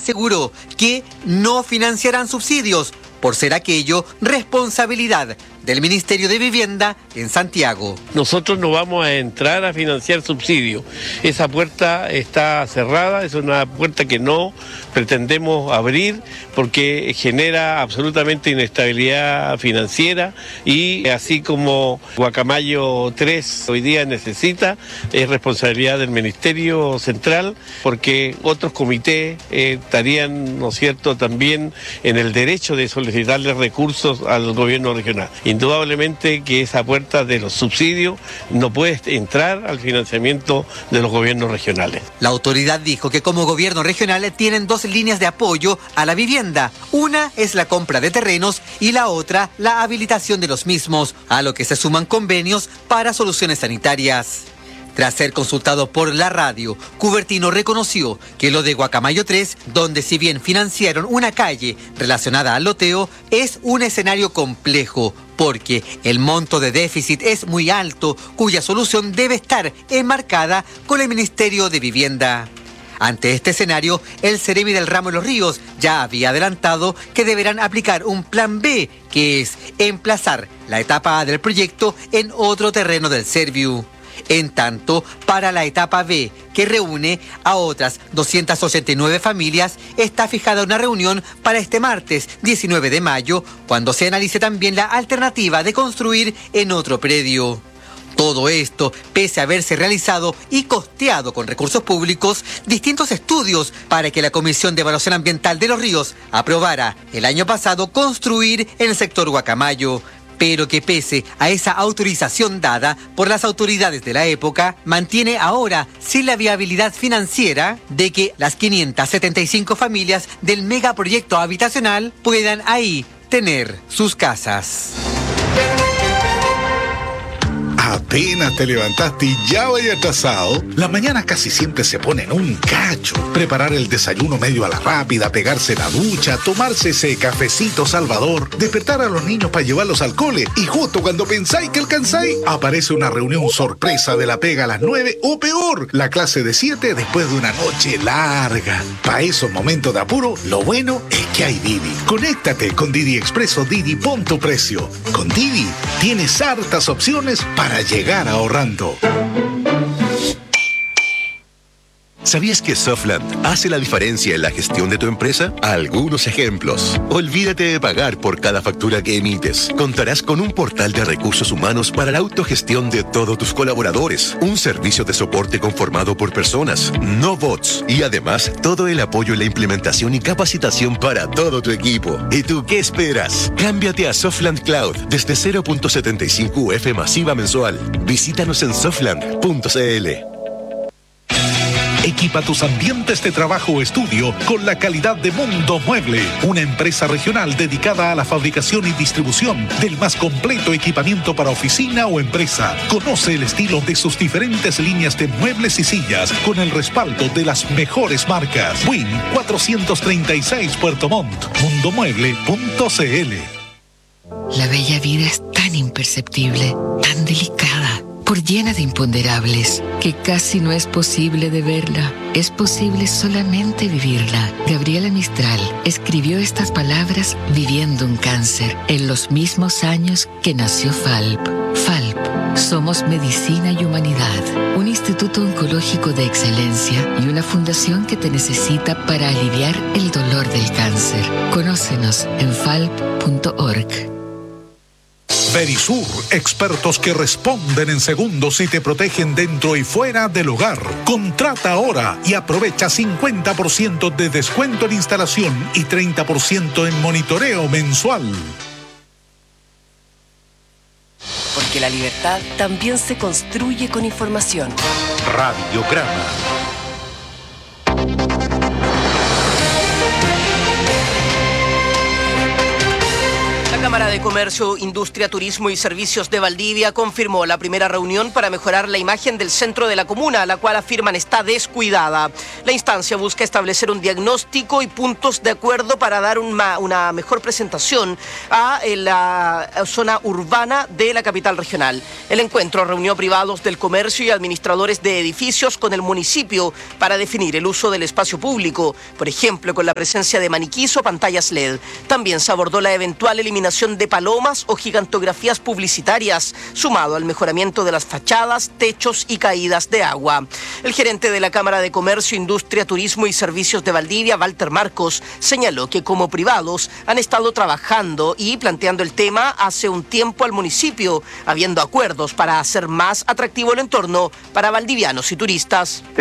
aseguró que no financiarán subsidios, por ser aquello responsabilidad del Ministerio de Vivienda en Santiago. Nosotros no vamos a entrar a financiar subsidios. Esa puerta está cerrada, es una puerta que no pretendemos abrir porque genera absolutamente inestabilidad financiera y así como Guacamayo 3 hoy día necesita, es responsabilidad del Ministerio Central porque otros comités estarían, ¿no es cierto?, también en el derecho de solicitarle recursos al gobierno regional. Indudablemente que esa puerta de los subsidios no puede entrar al financiamiento de los gobiernos regionales. La autoridad dijo que como gobierno regional tienen dos líneas de apoyo a la vivienda. Una es la compra de terrenos y la otra la habilitación de los mismos, a lo que se suman convenios para soluciones sanitarias. Tras ser consultado por la radio, Cubertino reconoció que lo de Guacamayo 3, donde si bien financiaron una calle relacionada al loteo, es un escenario complejo, porque el monto de déficit es muy alto, cuya solución debe estar enmarcada con el Ministerio de Vivienda. Ante este escenario, el Ceremi del Ramo de los Ríos ya había adelantado que deberán aplicar un plan B, que es emplazar la etapa A del proyecto en otro terreno del Serviu. En tanto, para la etapa B, que reúne a otras 289 familias, está fijada una reunión para este martes 19 de mayo, cuando se analice también la alternativa de construir en otro predio. Todo esto, pese a haberse realizado y costeado con recursos públicos distintos estudios para que la Comisión de Evaluación Ambiental de los Ríos aprobara el año pasado construir en el sector Guacamayo, pero que pese a esa autorización dada por las autoridades de la época, mantiene ahora sin la viabilidad financiera de que las 575 familias del megaproyecto habitacional puedan ahí tener sus casas. Apenas te levantaste y ya vaya atrasado. La mañana casi siempre se pone en un cacho. Preparar el desayuno medio a la rápida, pegarse la ducha, tomarse ese cafecito salvador, despertar a los niños para llevarlos al cole y justo cuando pensáis que alcanzáis, aparece una reunión sorpresa de la pega a las 9 o peor, la clase de 7 después de una noche larga. Para esos momentos de apuro, lo bueno es que hay Didi. Conéctate con Didi Expreso Didi, pon tu precio. Con Didi tienes hartas opciones para llegar ahorrando. ¿Sabías que Softland hace la diferencia en la gestión de tu empresa? Algunos ejemplos. Olvídate de pagar por cada factura que emites. Contarás con un portal de recursos humanos para la autogestión de todos tus colaboradores. Un servicio de soporte conformado por personas, no bots. Y además, todo el apoyo en la implementación y capacitación para todo tu equipo. ¿Y tú qué esperas? Cámbiate a Softland Cloud desde 0.75 UF masiva mensual. Visítanos en softland.cl. Equipa tus ambientes de trabajo o estudio con la calidad de Mundo Mueble, una empresa regional dedicada a la fabricación y distribución del más completo equipamiento para oficina o empresa. Conoce el estilo de sus diferentes líneas de muebles y sillas con el respaldo de las mejores marcas. Win 436 Puerto Montt, mundomueble.cl. La bella vida es tan imperceptible, tan delicada, por llena de imponderables, que casi no es posible de verla. Es posible solamente vivirla. Gabriela Mistral escribió estas palabras viviendo un cáncer en los mismos años que nació FALP. FALP, somos medicina y humanidad, un instituto oncológico de excelencia y una fundación que te necesita para aliviar el dolor del cáncer. Conócenos en falp.org. Verisur, expertos que responden en segundos y te protegen dentro y fuera del hogar. Contrata ahora y aprovecha 50% de descuento en instalación y 30% en monitoreo mensual. Porque la libertad también se construye con información. Radiograma. Cámara de Comercio, Industria, Turismo y Servicios de Valdivia confirmó la primera reunión para mejorar la imagen del centro de la comuna, la cual afirman está descuidada. La instancia busca establecer un diagnóstico y puntos de acuerdo para dar una mejor presentación a la zona urbana de la capital regional. El encuentro reunió privados del comercio y administradores de edificios con el municipio para definir el uso del espacio público, por ejemplo, con la presencia de maniquís o pantallas LED. También se abordó la eventual eliminación de palomas o gigantografías publicitarias, sumado al mejoramiento de las fachadas, techos y caídas de agua. El gerente de la Cámara de Comercio, Industria, Turismo y Servicios de Valdivia, Walter Marcos, señaló que como privados han estado trabajando y planteando el tema hace un tiempo al municipio, habiendo acuerdos para hacer más atractivo el entorno para valdivianos y turistas.